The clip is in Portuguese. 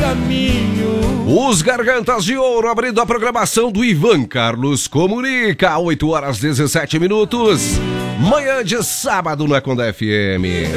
caminho. Os Gargantas de Ouro abrindo a programação do Ivan Carlos Comunica, 8 horas 17 minutos. Manhã de sábado na Conda FM.